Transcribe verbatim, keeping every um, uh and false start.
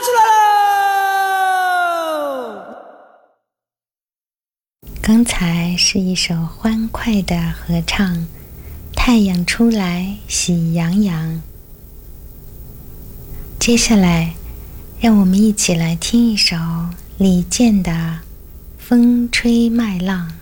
出来喽！ 刚才是一首欢快的合唱，太阳出来喜洋洋。接下来让我们一起来听一首李健的《风吹麦浪》。